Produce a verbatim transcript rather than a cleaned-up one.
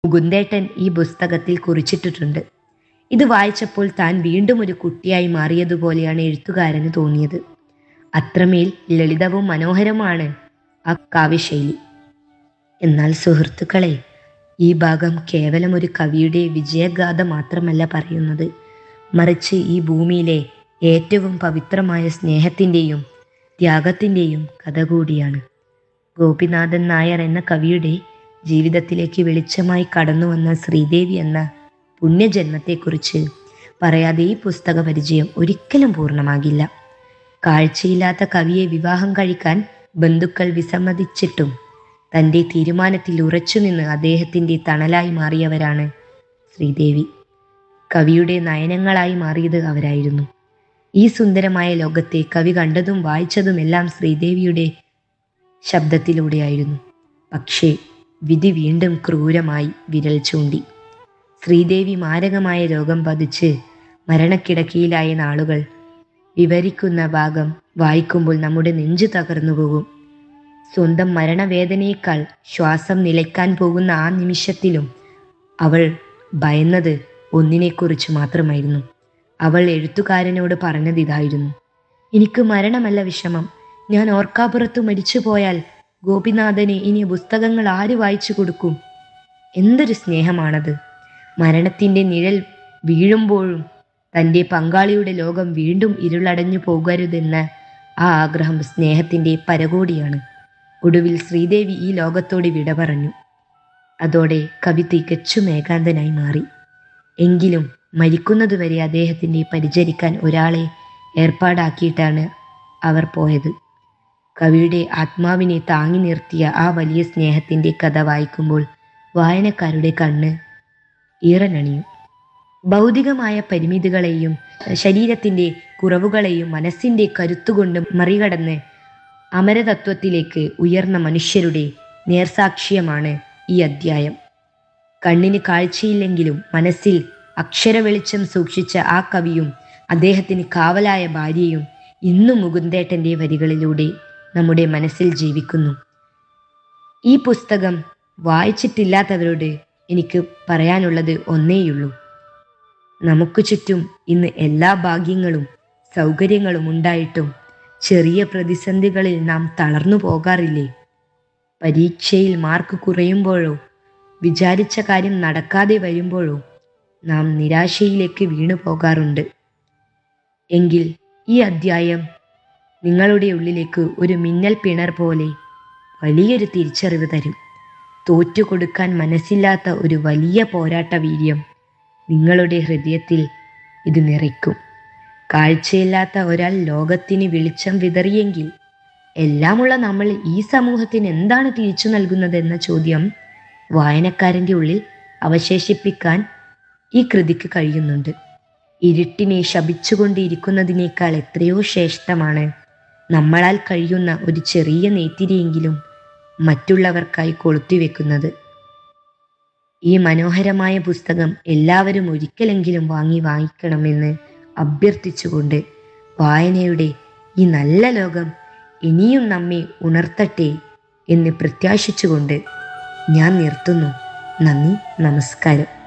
മുകുന്ദേട്ടൻ ഈ പുസ്തകത്തിൽ കുറിച്ചിട്ടിട്ടുണ്ട്. ഇത് വായിച്ചപ്പോൾ താൻ വീണ്ടും ഒരു കുട്ടിയായി മാറിയതുപോലെയാണ് എഴുത്തുകാരന് തോന്നിയത്. അത്രമേൽ ലളിതവും മനോഹരമാണ് ആ കാവ്യശൈലി. എന്നാൽ സുഹൃത്തുക്കളെ, ഈ ഭാഗം കേവലം ഒരു കവിയുടെ വിജയഗാഥ മാത്രമല്ല പറയുന്നത്, മറിച്ച് ഈ ഭൂമിയിലെ ഏറ്റവും പവിത്രമായ സ്നേഹത്തിൻ്റെയും ത്യാഗത്തിൻ്റെയും കഥ കൂടിയാണ്. ഗോപിനാഥൻ നായർ എന്ന കവിയുടെ ജീവിതത്തിലേക്ക് വെളിച്ചമായി കടന്നു വന്ന ശ്രീദേവി എന്ന പുണ്യജന്മത്തെക്കുറിച്ച് പറയാതെ ഈ പുസ്തക പരിചയം ഒരിക്കലും പൂർണ്ണമാകില്ല. കാഴ്ചയില്ലാത്ത കവിയെ വിവാഹം കഴിക്കാൻ ബന്ധുക്കൾ വിസമ്മതിച്ചിട്ടും തൻ്റെ തീരുമാനത്തിൽ ഉറച്ചുനിന്ന് അദ്ദേഹത്തിൻ്റെ തണലായി മാറിയവരാണ് ശ്രീദേവി. കവിയുടെ നയനങ്ങളായി മാറിയത് അവരായിരുന്നു. ഈ സുന്ദരമായ ലോകത്തെ കവി കണ്ടതും വായിച്ചതുമെല്ലാം ശ്രീദേവിയുടെ ശബ്ദത്തിലൂടെയായിരുന്നു. പക്ഷേ വിധി വീണ്ടും ക്രൂരമായി വിരൽ ചൂണ്ടി. ശ്രീദേവി മാരകമായ രോഗം ബാധിച്ച് മരണക്കിടക്കയിലായ നാളുകൾ വിവരിക്കുന്ന ഭാഗം വായിക്കുമ്പോൾ നമ്മുടെ നെഞ്ചു തകർന്നു പോകും. സ്വന്തം മരണവേദനയേക്കാൾ ശ്വാസം നിലയ്ക്കാൻ പോകുന്ന ആ നിമിഷത്തിലും അവൾ ഭയന്നത് ഒന്നിനെക്കുറിച്ച് മാത്രമായിരുന്നു. അവൾ എഴുത്തുകാരനോട് പറഞ്ഞത് ഇതായിരുന്നു: എനിക്ക് മരണമല്ല വിഷമം, ഞാൻ ഓർക്കാപ്പുറത്ത് മരിച്ചു പോയാൽ ഗോപിനാഥന് ഇനി പുസ്തകങ്ങൾ ആര് വായിച്ചു കൊടുക്കും? എന്തൊരു സ്നേഹമാണത്! മരണത്തിൻ്റെ നിഴൽ വീഴുമ്പോഴും തൻ്റെ പങ്കാളിയുടെ ലോകം വീണ്ടും ഇരുളടഞ്ഞു പോകരുതെന്ന ആ ആഗ്രഹം സ്നേഹത്തിൻ്റെ പരകോടിയാണ്. ഒടുവിൽ ശ്രീദേവി ഈ ലോകത്തോട് വിട പറഞ്ഞു. അതോടെ കവി തികച്ചും ഏകാന്തനായി മാറി. എങ്കിലും മരിക്കുന്നതുവരെ അദ്ദേഹത്തിൻ്റെ പരിചരിക്കാൻ ഒരാളെ ഏർപ്പാടാക്കിയിട്ടാണ് അവർ പോയത്. കവിയുടെ ആത്മാവിനെ താങ്ങി നിർത്തിയ ആ വലിയ സ്നേഹത്തിൻ്റെ കഥ വായിക്കുമ്പോൾ വായനക്കാരുടെ കണ്ണ് ഈറനണിയും. ഭൗതികമായ പരിമിതികളെയും ശരീരത്തിൻ്റെ കുറവുകളെയും മനസ്സിൻ്റെ കരുത്തുകൊണ്ട് മറികടന്ന് അമരതത്വത്തിലേക്ക് ഉയർന്ന മനുഷ്യരുടെ നേർസാക്ഷ്യമാണ് ഈ അധ്യായം. കണ്ണിന് കാഴ്ചയില്ലെങ്കിലും മനസ്സിൽ അക്ഷര വെളിച്ചം സൂക്ഷിച്ച ആ കവിയും അദ്ദേഹത്തിന് കാവലായ ഭാര്യയും ഇന്നും മുകുന്ദേട്ടൻ്റെ വരികളിലൂടെ നമ്മുടെ മനസ്സിൽ ജീവിക്കുന്നു. ഈ പുസ്തകം വായിച്ചിട്ടില്ലാത്തവരോട് എനിക്ക് പറയാനുള്ളത് ഒന്നേയുള്ളൂ: നമുക്ക് ചുറ്റും ഇന്ന് എല്ലാ ഭാഗ്യങ്ങളും സൗകര്യങ്ങളും ഉണ്ടായിട്ടും ചെറിയ പ്രതിസന്ധികളിൽ നാം തളർന്നു പോകാറില്ലേ? പരീക്ഷയിൽ മാർക്ക് കുറയുമ്പോഴോ വിചാരിച്ച കാര്യം നടക്കാതെ വരുമ്പോഴോ നാം നിരാശയിലേക്ക് വീണു പോകാറുണ്ട്. എങ്കിൽ ഈ അധ്യായം നിങ്ങളുടെ ഉള്ളിലേക്ക് ഒരു മിന്നൽ പിണർ പോലെ വലിയൊരു തിരിച്ചറിവ് തരും. തോറ്റുകൊടുക്കാൻ മനസ്സില്ലാത്ത ഒരു വലിയ പോരാട്ട വീര്യം നിങ്ങളുടെ ഹൃദയത്തിൽ ഇത് നിറയ്ക്കും. കാഴ്ചയില്ലാത്ത ഒരാൾ ലോകത്തിന് വെളിച്ചം വിതറിയെങ്കിൽ എല്ലാമുള്ള നമ്മൾ ഈ സമൂഹത്തിന് എന്താണ് തിരിച്ചു നൽകുന്നതെന്ന ചോദ്യം വായനക്കാരൻ്റെ ഉള്ളിൽ അവശേഷിപ്പിക്കാൻ ഈ കൃതിക്ക് കഴിയുന്നുണ്ട്. ഇരുട്ടിനെ ശപിച്ചുകൊണ്ടിരിക്കുന്നതിനേക്കാൾ എത്രയോ ശ്രേഷ്ഠമാണ് നമ്മളാൽ കഴിയുന്ന ഒരു ചെറിയ നെയ്ത്തിരിയെങ്കിലും മറ്റുള്ളവർക്കായി കൊളുത്തിവെക്കുന്നത്. ഈ മനോഹരമായ പുസ്തകം എല്ലാവരും ഒരിക്കലെങ്കിലും വാങ്ങി വായിക്കണമെന്ന് അഭ്യർത്ഥിച്ചുകൊണ്ട് വായനയുടെ ഈ നല്ല ലോകം ഇനിയും നമ്മെ ഉണർത്തട്ടെ എന്ന് പ്രത്യാശിച്ചുകൊണ്ട് ഞാൻ നിർത്തുന്നു. നന്ദി, നമസ്കാരം.